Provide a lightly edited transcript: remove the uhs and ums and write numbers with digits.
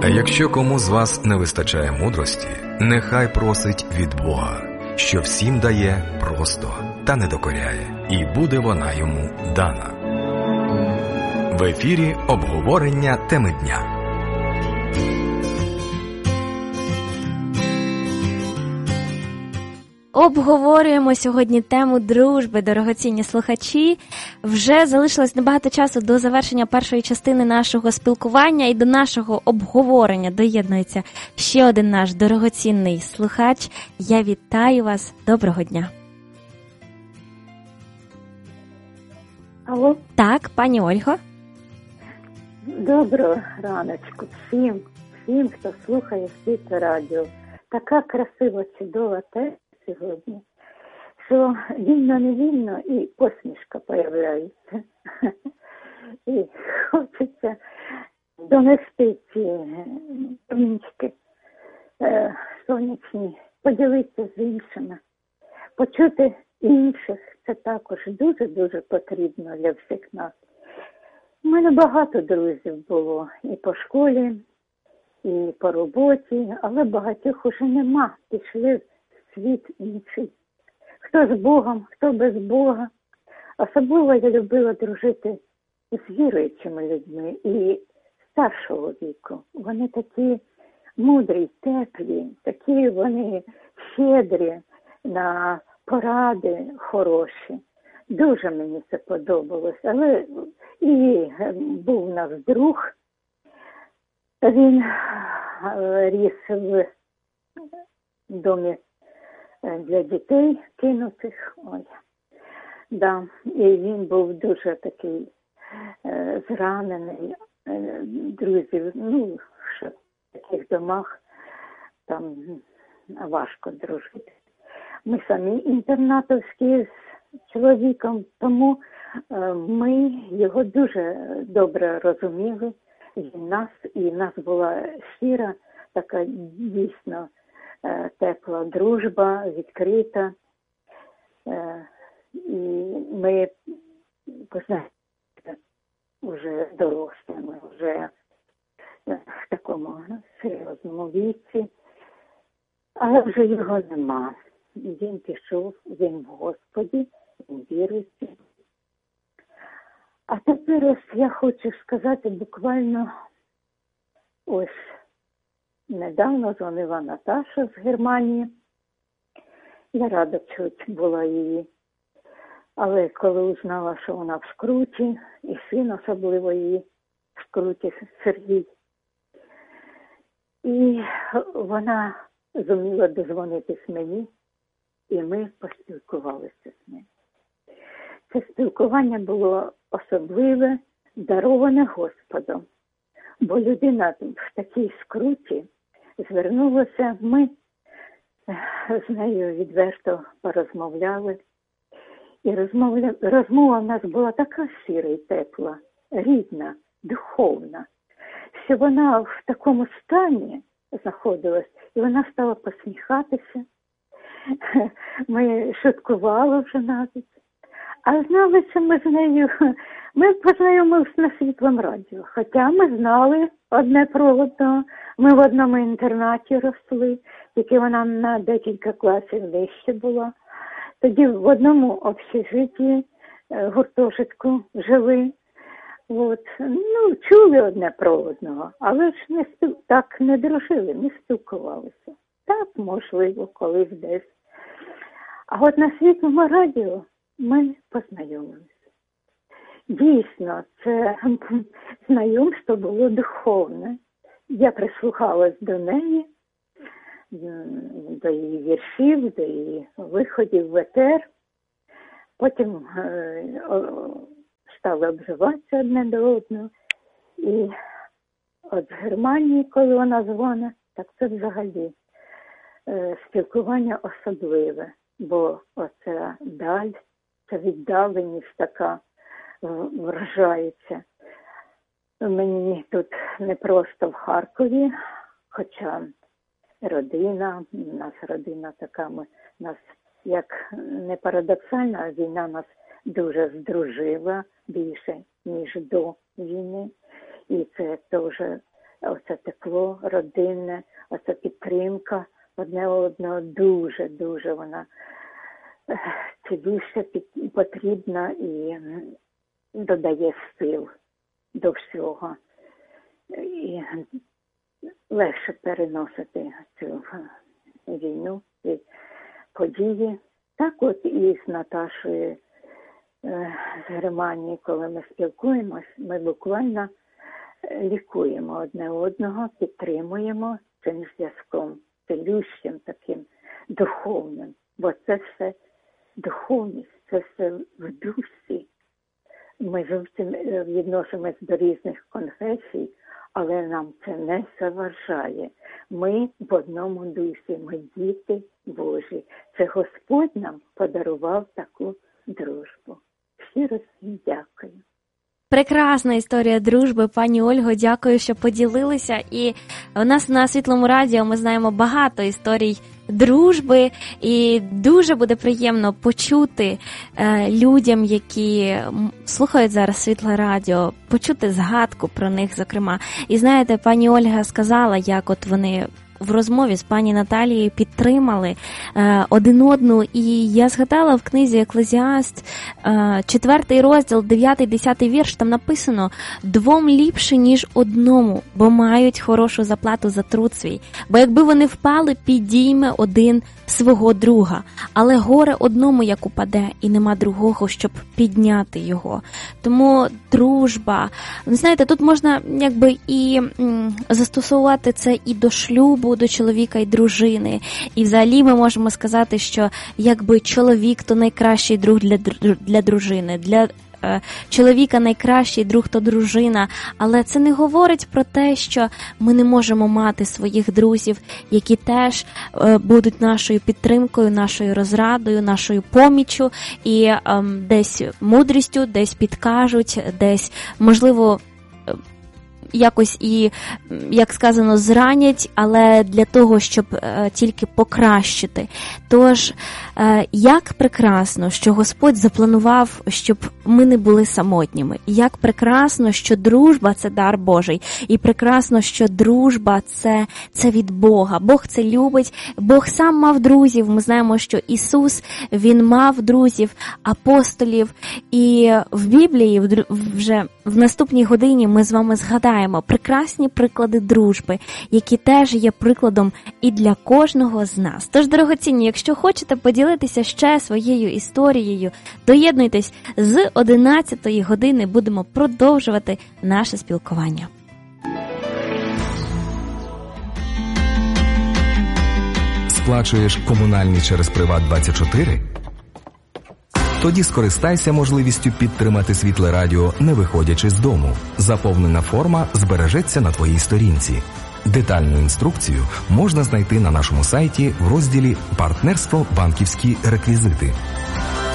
А якщо кому з вас не вистачає мудрості, нехай просить від Бога, що всім дає просто та не докоряє, і буде вона йому дана. В ефірі обговорення теми дня. Обговорюємо сьогодні тему дружби, дорогоцінні слухачі. Вже залишилось небагато часу до завершення першої частини нашого спілкування, і до нашого обговорення доєднується ще один наш дорогоцінний слухач. Я вітаю вас. Доброго дня. Алло? Так, пані Ольго. Доброго раночку всім, хто слухає Світле радіо. Така красива, чудова тема сьогодні, що вільно-невільно і посмішка появляється. І хочеться донести ці промінчики сонячні, поділитися з іншими, почути інших. Це також дуже-дуже потрібно для всіх нас. У мене багато друзів було і по школі, і по роботі, але багатьох уже нема, пішли в світ інший. Хто з Богом, хто без Бога. Особливо я любила дружити з віруючими людьми і старшого віку. Вони такі мудрі, теплі, такі вони щедрі на поради хороші. Дуже мені це подобалось. Але і був у нас друг, він ріс в домі для дітей кинутих. Ой. Да. І він був дуже такий зранений. Друзів, що в таких домах там важко дружити. Ми самі інтернатовські з чоловіком, тому ми його дуже добре розуміли. І в нас була щира, така дійсно тепла дружба, відкрита. І ми, знаєте, вже дорослі, ми вже в такому серйозному віці, але вже його нема. Він пішов, він в Господі, він віруючий. А тепер ось я хочу сказати буквально, ось недавно дзвонила Наташа з Германії. Я рада чуть була її. Але коли узнала, що вона в скруті, і син особливо її в скруті, Сергій. І вона зуміла дозвонитись мені, і ми поспілкувалися з нею. Це спілкування було особливе, дароване Господом. Бо людина в такій скруті звернулася, ми з нею відверто порозмовляли. І розмова в нас була така щира і тепла, рідна, духовна, що вона в такому стані знаходилась, і вона стала посміхатися. Ми шуткували вже навіть. А зналися ми з нею, ми познайомилися на Світлому радіо. Хоча ми знали одне про одного, ми в одному інтернаті росли, тільки вона на декілька класів вище була. Тоді в одному общежитті, гуртожитку жили. Чули одне про одного, але ж так не дружили, не спілкувалися. Так, можливо, колись десь. А от на Світлому радіо ми познайомилися. Дійсно, це знайомство було духовне. Я прислухалась до неї, до її віршів, до її виходів в етер. Потім стали обзиватися одне до одного. І от з Германії, коли вона дзвонить, так це взагалі спілкування особливе. Бо оця даль, ця віддаленість така вражається. Мені тут не просто в Харкові, хоча родина, у нас родина така, нас, як не парадоксально, війна нас дуже здружила більше, ніж до війни. І це теж оце тепло родинне, оце підтримка одне одного дуже вона ціліше потрібна і додає сил до всього. І легше переносити цю війну і події. Так от і з Наташою з Германії, коли ми спілкуємось, ми буквально лікуємо одне одного, підтримуємо цим зв'язком, цілющим таким духовним. Бо це все духовність, це все в дусі. Ми зовсім відносимось до різних конфесій, але нам це не заважає. Ми в одному дусі, ми діти Божі. Це Господь нам подарував таку дружбу. Щиро всім дякую. Прекрасна історія дружби, пані Ольго, дякую, що поділилися. І у нас на Світлому радіо ми знаємо багато історій дружби, і дуже буде приємно почути людям, які слухають зараз Світле радіо, почути згадку про них, зокрема. І знаєте, пані Ольга сказала, як от вони в розмові з пані Наталією підтримали один одну. І я згадала в книзі «Еклезіаст», 4 розділ, 9-10 вірш, там написано: «Двом ліпше, ніж одному, бо мають хорошу заплату за труд свій. Бо якби вони впали, підійме один свого друга. Але горе одному, як упаде, і нема другого, щоб підняти його». Тому дружба, знаєте, тут можна якби і застосувати це і до шлюбу, до чоловіка і дружини. І взагалі ми можемо сказати, що якби чоловік то найкращий друг для дружини, для чоловіка найкращий друг то дружина, але це не говорить про те, що ми не можемо мати своїх друзів, які теж будуть нашою підтримкою, нашою розрадою, нашою поміччю і десь мудрістю, десь підкажуть, десь, можливо, якось і, як сказано, зранять, але для того, щоб тільки покращити. Тож, як прекрасно, що Господь запланував, щоб ми не були самотніми. Як прекрасно, що дружба – це дар Божий. І прекрасно, що дружба – це від Бога. Бог це любить. Бог сам мав друзів. Ми знаємо, що Ісус, Він мав друзів, апостолів. І в Біблії вже в наступній годині ми з вами згадаємо прекрасні приклади дружби, які теж є прикладом і для кожного з нас. Тож, дорогоцінні, якщо хочете поділитися ще своєю історією, доєднуйтесь з 11-ї години, будемо продовжувати наше спілкування. Сплачуєш комунальні через Приват24? Тоді скористайся можливістю підтримати Світле радіо, не виходячи з дому. Заповнена форма збережеться на твоїй сторінці. Детальну інструкцію можна знайти на нашому сайті в розділі «Партнерство. Банківські реквізити».